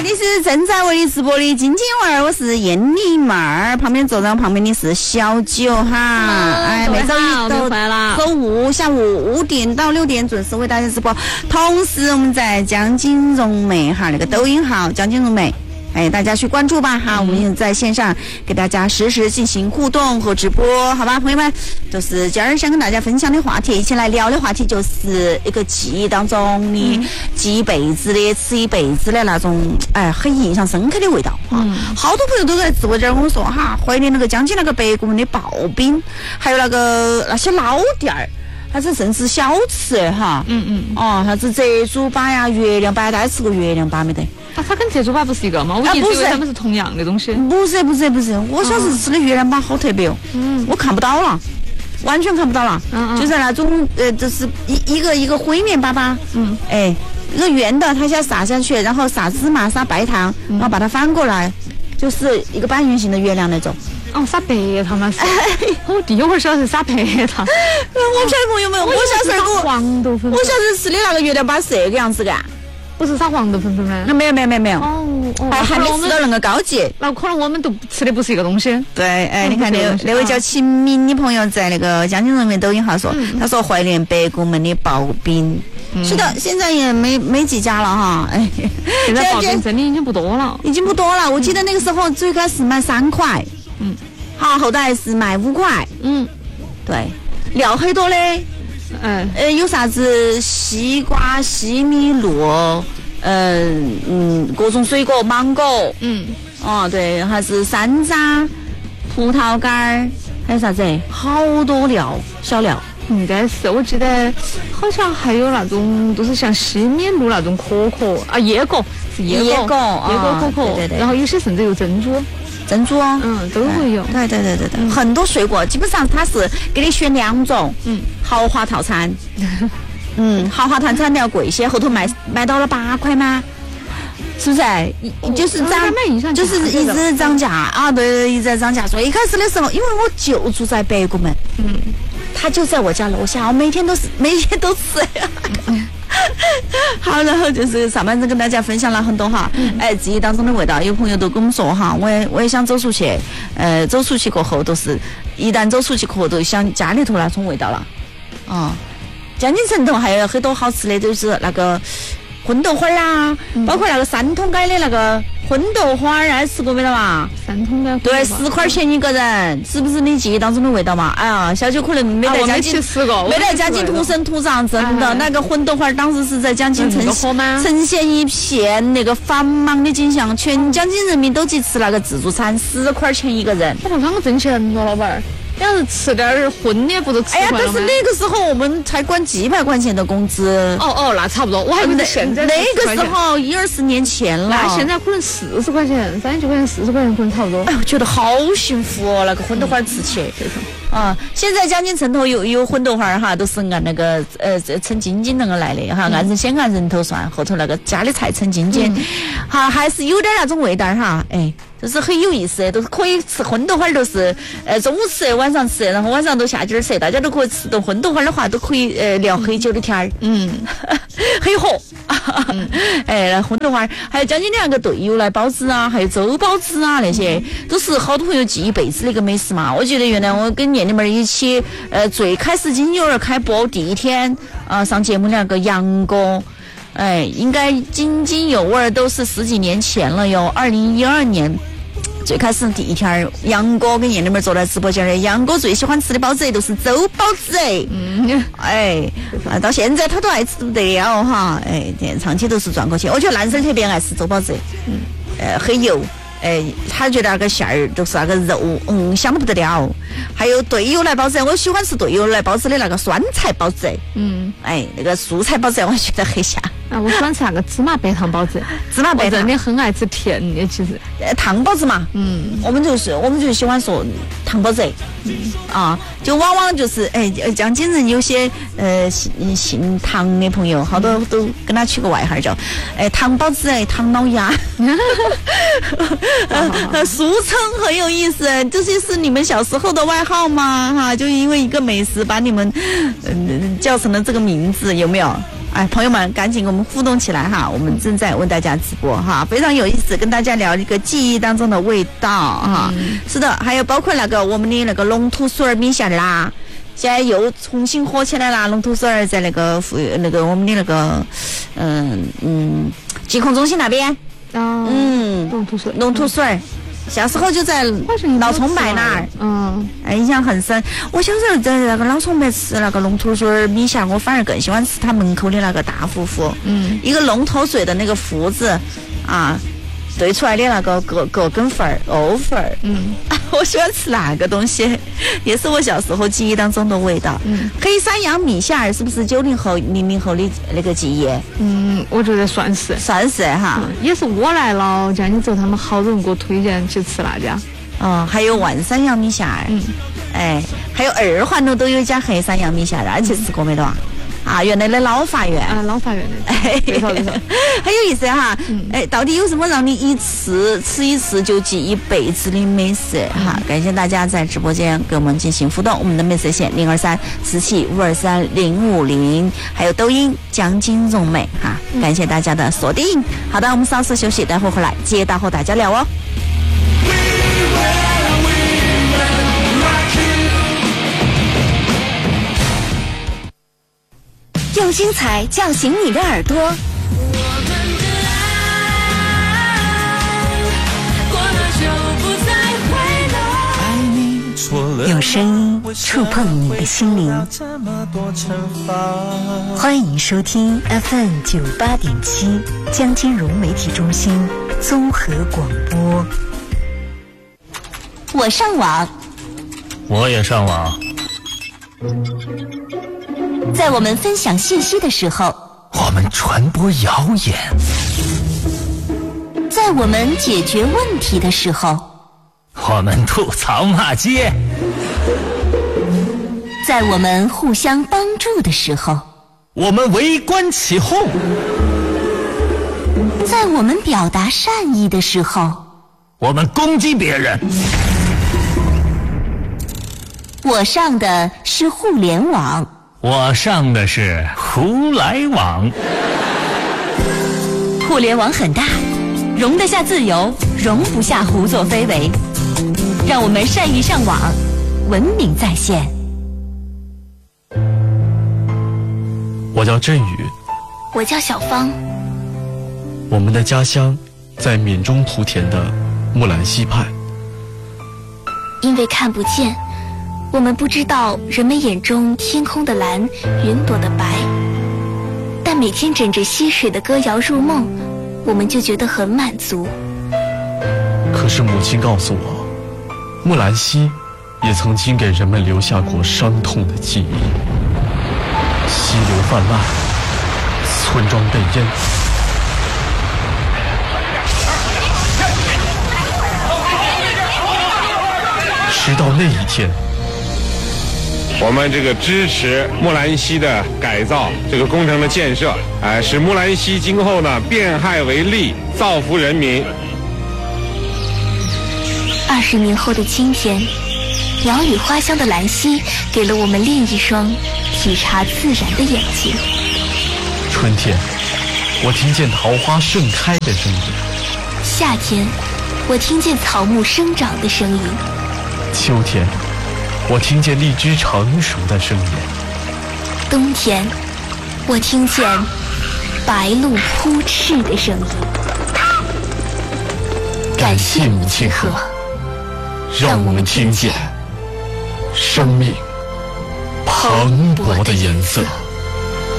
里是正在为你直播的金金儿，我是艳丽妹儿，旁边坐在我旁边的是小九哈。每周一到周五下午5点到6点准时为大家直播。同时我们在江金融美哈那个抖音号江金融美。大家去关注吧哈，我们也在线上给大家实时进行互动和直播，好吧，朋友们，就是今儿想跟大家分享的话题，一起来聊的话题就是一个记忆当中你记一辈子的、吃一辈子的那种很印象深刻的味道哈。好多朋友都在直播间跟我说哈，怀念那个江津那个北国门的刨冰，还有那些老店儿。它是甚至小吃哈，啥子折竹粑呀、月亮粑，大家吃过月亮粑没得？ 它跟折竹粑不是一个吗？我一直以为它们是同样的东西。 不是，我小时候吃的月亮粑好特别哦，我看不到了，完全看不到了，就是那种就是一个灰面粑粑，一个圆的，它先撒下去，然后撒芝麻、撒白糖，然后把它翻过来，就是一个半圆形的月亮那种。 撒白糖嘛是。我第一会儿晓得是撒白糖。 我小朋友们，我小时候黄豆粉。 我小时候吃的那个月亮粑是这个样子的。 不是撒黄豆粉吗？ 没有。还没吃到那个高级。 那可能我们都吃的不是一个东西。 对，你看那位叫秦明的朋友在那个江津人民抖音号说，他说怀念北国门的刨冰。是的，现在也没几家了哈。 现在刨冰真的已经不多了。 我记得那个时候最开始卖3块。好，后来是卖5块。对，料很多嘞。有啥子西瓜、西米露，各种水果，芒果。对，还是山楂、葡萄干，还有啥子？好多料，小料。 应该是，我记得好像还有那种都是像西米露那种可可啊，椰果是椰果可可， 对。 然后有些甚至有珍珠都会有。 对，很多水果，基本上它是给你选2种。豪华套餐。豪华套餐要贵一些，后头卖到了8块吗？是不是？就是就是一直涨价啊！对，一直在涨价。所以一开始的时候，因为我就住在北国门，他就在我家楼下，我每天都吃。好，然后就是上半身跟大家分享了很多哈，记忆当中的味道。有朋友都跟我们说哈，我也想走出去，走出去过后都是，一旦走出去过后都想家里头那种味道了。江津城头还有很多好吃的，就是那个荤豆花啦，包括那个3桶街的那个荤豆花，还吃过没得嘛 ？3桶街对，10块钱一个人，是不是你记忆当中的味道嘛？小九可能没在江津吃过， 没在江津土生土长，真的那个荤豆花当时是在江津呈现一片那个繁忙的景象，全江津人民都去吃那个自助餐，10块钱一个人。 我们挣钱了，老板儿。要是吃点荤的不都吃完了吗？ 但是那个时候我们才管几百块钱的工资。 那差不多。我还以为现在那个时候20年前了。 那现在可能40块钱、39块钱、40块钱可能差不多。 我觉得好幸福哦，那个荤豆花吃起。现在江津城头有荤豆花哈，都是按那个称斤斤那个来的哈，先按人头算，后头那个家里菜称斤斤，还是有点那种味道哈，就是很有意思，都是可以吃荤豆花，都是中午吃，晚上吃，然后晚上都下劲吃，大家都可以吃到荤豆花的话，都可以聊很久的天儿，很火。那荤豆花，还有江津的那个对油来包子啊，还有粥包子啊，那些都是好多朋友记一辈子的一个美食嘛。我觉得原来我跟念你们一起，最开始金牛儿开播第一天上节目那个杨哥。应该津津有味都是10几年前了哟，2012年最开始第一天，杨哥跟燕妹坐在直播间的，杨哥最喜欢吃的包子都是粥包子到现在他都爱吃不得了哈，长期都是赚过钱。我觉得男生特别爱吃粥包子，很油。他觉得那个馅儿就是那个肉，香得不得了。还有对油来包子，我喜欢吃对油来包子的那个酸菜包子。那个素菜包子我觉得很香。 我喜欢吃那个芝麻白糖包子。芝麻白糖，我真的很爱吃甜的，其实。 糖包子嘛，我们就喜欢说糖包子。就往往就是江津人有些姓唐的朋友，好多都跟他取个外号叫糖包子唐老鸭。俗称很有意思，这些是你们小时候的外号吗？就因为一个美食把你们叫成了这个名字，有没有？ 哎，朋友们，赶紧我们互动起来哈！我们正在为大家直播哈，非常有意思，跟大家聊一个记忆当中的味道哈。是的，还有包括我们的龙吐水米线啦，现在又重新火起来啦。龙吐水在我们的疾控中心那边。龙吐水。小时候就在老崇白那儿，印象很深。我小时候在那个老崇白吃那个龙吐水米线，我反而更喜欢吃他门口的那个大糊糊，一个龙头水的那个糊子啊，兑出来的那个葛根粉儿、藕粉儿，我喜欢吃那个东西，也是我小时候记忆当中的味道。黑山羊米线是不是90后、00后的那个记忆？ 我觉得算是哈， 也是我来老家，你之后他们好多人给我推荐去吃那家。 还有万山羊米线，还有2环路都有一家黑山羊米线，而且吃过没得啊？原来的老法院老法院的，对头，很有意思哈。到底有什么让你吃一次就记一辈子的美食哈？感谢大家在直播间给我们进行互动，我们的美食线02347523050，还有抖音江津蓉美哈，感谢大家的锁定。好的，我们稍事休息，待会儿回来接着和大家聊哦。 用精彩叫醒你的耳朵，有声音触碰你的心灵。欢迎收听 FM 98.7江津蓉媒体中心综合广播。我上网， 我也上网。 在我们分享信息的时候， 我们传播谣言； 在我们解决问题的时候， 我们吐槽骂街； 在我们互相帮助的时候， 我们围观起哄； 在我们表达善意的时候， 我们攻击别人。 我上的是互联网， 我上的是胡来网。 互联网很大，容得下自由，容不下胡作非为。让我们善于上网，文明在线。 我叫振宇， 我叫小芳。 我们的家乡在闽中莆田的木兰溪畔。 因为看不见，我们不知道人们眼中天空的蓝，云朵的白，但每天枕着溪水的歌谣入梦，我们就觉得很满足。 可是母亲告诉我，木兰溪也曾经给人们留下过伤痛的记忆。溪流泛滥，村庄被淹，直到那一天， 我们这个支持木兰溪的改造，这个工程的建设，使木兰溪今后呢变害为利，造福人民。 20年后的今天，鸟语花香的兰溪给了我们另一双体察自然的眼睛。 春天，我听见桃花盛开的声音； 夏天，我听见草木生长的声音； 秋天，我听见荔枝成熟的声音； 冬天，我听见白鹭扑翅的声音。感谢母亲河，让我们听见生命磅礴的颜色。